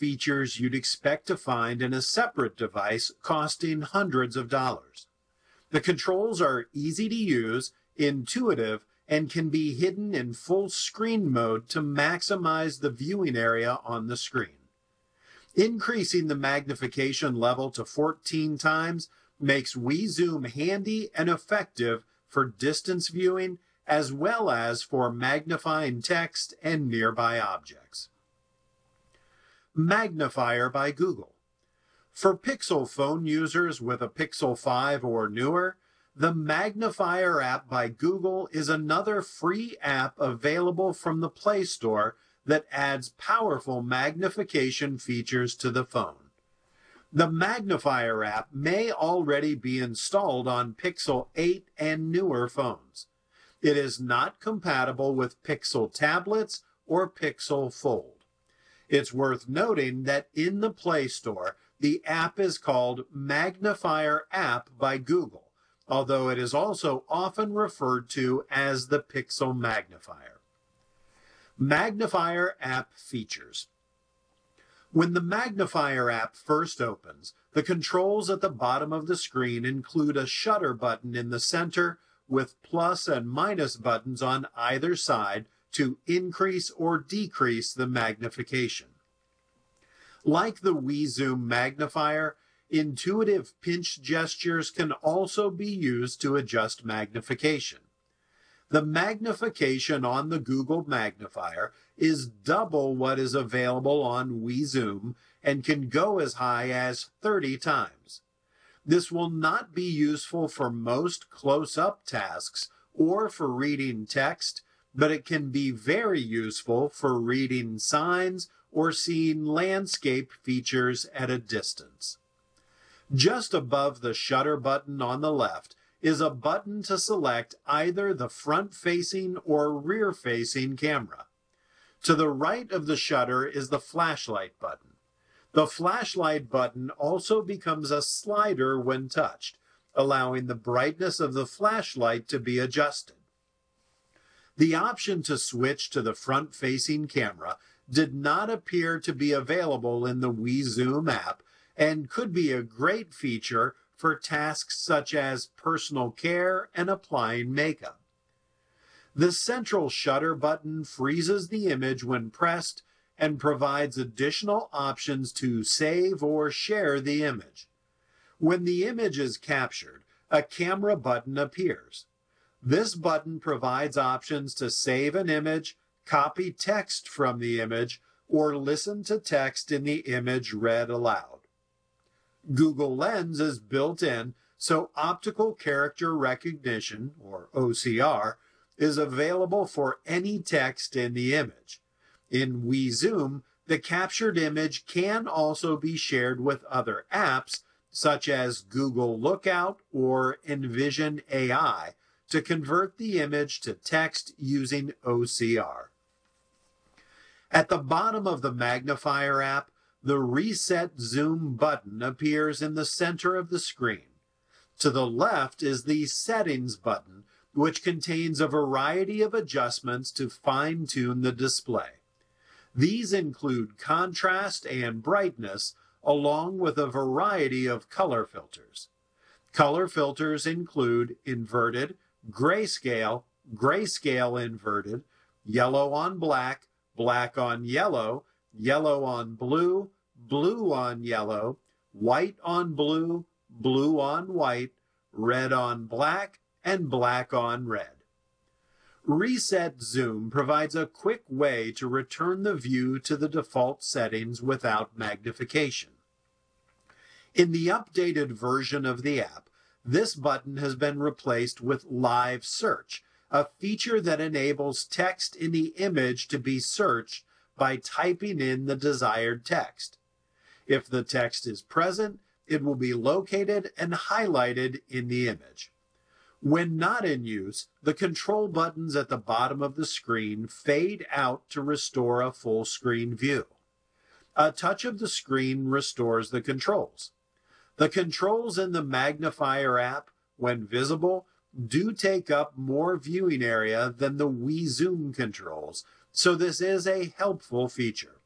features you'd expect to find in a separate device costing hundreds of dollars. The controls are easy to use, intuitive, and can be hidden in full screen mode to maximize the viewing area on the screen. Increasing the magnification level to 14 times makes WeZoom handy and effective for distance viewing as well as for magnifying text and nearby objects. Magnifier by Google. For Pixel phone users with a Pixel 5 or newer, the Magnifier app by Google is another free app available from the Play Store that adds powerful magnification features to the phone. The Magnifier app may already be installed on Pixel 8 and newer phones. It is not compatible with Pixel tablets or Pixel Fold. It's worth noting that in the Play Store, the app is called Magnifier App by Google, although it is also often referred to as the Pixel Magnifier. Magnifier app features. When the Magnifier app first opens, the controls at the bottom of the screen include a shutter button in the center with plus and minus buttons on either side to increase or decrease the magnification. Like the WeZoom magnifier, intuitive pinch gestures can also be used to adjust magnification. The magnification on the Google magnifier is double what is available on WeZoom and can go as high as 30 times. This will not be useful for most close-up tasks or for reading text, but it can be very useful for reading signs or seeing landscape features at a distance. Just above the shutter button on the left is a button to select either the front-facing or rear-facing camera. To the right of the shutter is the flashlight button. The flashlight button also becomes a slider when touched, allowing the brightness of the flashlight to be adjusted. The option to switch to the front-facing camera did not appear to be available in the WeZoom app and could be a great feature for tasks such as personal care and applying makeup. The central shutter button freezes the image when pressed and provides additional options to save or share the image. When the image is captured, a camera button appears. This button provides options to save an image, copy text from the image, or listen to text in the image read aloud. Google Lens is built in, so optical character recognition, or OCR, is available for any text in the image. In WeZoom, the captured image can also be shared with other apps, such as Google Lookout or Envision AI, to convert the image to text using OCR. At the bottom of the Magnifier app, the Reset Zoom button appears in the center of the screen. To the left is the Settings button, which contains a variety of adjustments to fine-tune the display. These include contrast and brightness, along with a variety of color filters. Color filters include inverted, grayscale, grayscale inverted, yellow on black, black on yellow, yellow on blue, blue on yellow, white on blue, blue on white, red on black, and black on red. Reset Zoom provides a quick way to return the view to the default settings without magnification. In the updated version of the app, this button has been replaced with Live Search, a feature that enables text in the image to be searched by typing in the desired text. If the text is present, it will be located and highlighted in the image. When not in use, the control buttons at the bottom of the screen fade out to restore a full screen view. A touch of the screen restores the controls. The controls in the Magnifier app, when visible, do take up more viewing area than the WeZoom controls, so this is a helpful feature.